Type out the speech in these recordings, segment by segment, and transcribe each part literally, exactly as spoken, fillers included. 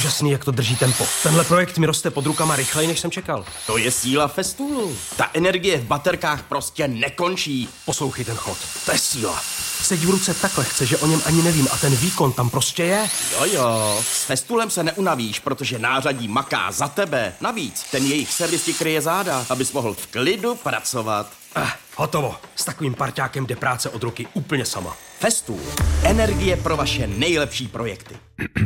úžasný, jak to drží tempo. Tenhle projekt mi roste pod rukama rychleji, než jsem čekal. To je síla Festoolu. Ta energie v baterkách prostě nekončí. Poslouchej ten chod. To je síla. Seď v ruce tak lehce, že o něm ani nevím a ten výkon tam prostě je. Jo jo, s Festoolem se neunavíš, protože nářadí maká za tebe. Navíc, ten jejich servis ti kryje záda, abys mohl v klidu pracovat. Eh, hotovo. S takovým parťákem jde práce od ruky úplně sama. Festool. Energie pro vaše nejlepší projekty.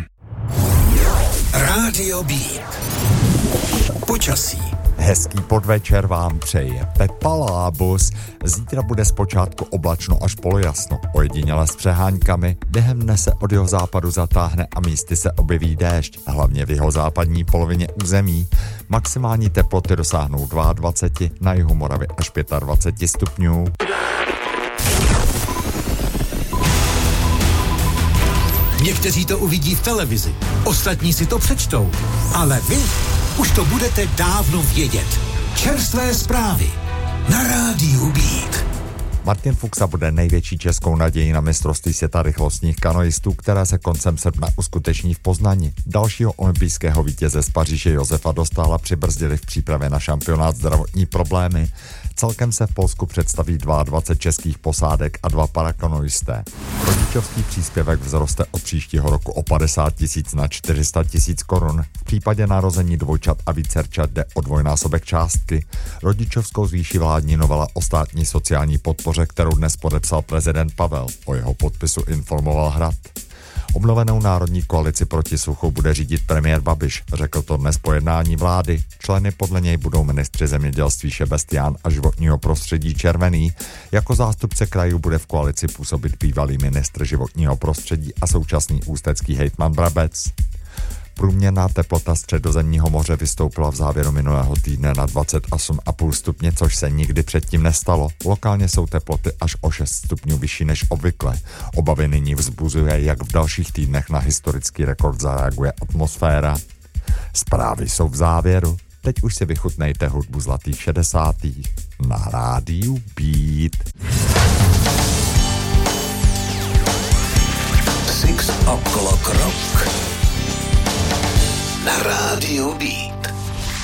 Rádio Beat. Počasí. Hezký podvečer vám přeje Pepa Lábus. Zítra bude zpočátku oblačno až polojasno, ojediněle s přeháňkami. Během dne se od jeho západu zatáhne a místy se objeví déšť, hlavně v jeho západní polovině území. Maximální teploty dosáhnou dvacet dva, na jihu Moravy až dvacet pět stupňů. Někteří to uvidí v televizi, ostatní si to přečtou, ale vy už to budete dávno vědět. Čerstvé zprávy na Rádiu Beat. Martin Fuxa bude největší českou nadějí na mistrovství světa rychlostních kanoistů, které se koncem srpna uskuteční v Poznani. Dalšího olympijského vítěze z Paříže Josefa Dostála přibrzdili v přípravě na šampionát zdravotní problémy. Celkem se v Polsku představí dvacet dva českých posádek a dva parakanoisté. Rodičovský příspěvek vzroste od příštího roku o padesát tisíc na čtyři sta tisíc korun. V případě narození dvojčat a vícerčat jde o dvojnásobek částky. Rodičovskou zvýší vládní novela o státní sociální podpoře, kterou dnes podepsal prezident Pavel. O jeho podpisu informoval Hrad. Obnovenou národní koalici proti suchu bude řídit premiér Babiš, řekl to dnes po jednání vlády. Členy podle něj budou ministři zemědělství Šebestián a životního prostředí Červený. Jako zástupce krajů bude v koalici působit bývalý ministr životního prostředí a současný ústecký hejtman Brabec. Průměrná teplota Středozemního moře vystoupila v závěru minulého týdne na dvacet osm celá pět stupně, což se nikdy předtím nestalo. Lokálně jsou teploty až o šest stupňů vyšší než obvykle. Obavy nyní vzbuzuje, jak v dalších týdnech na historický rekord zareaguje atmosféra. Zprávy jsou v závěru. Teď už si vychutnejte hudbu zlatých šedesátých na Rádiu Beat. Six O'Clock Rock na Rádiu Beat.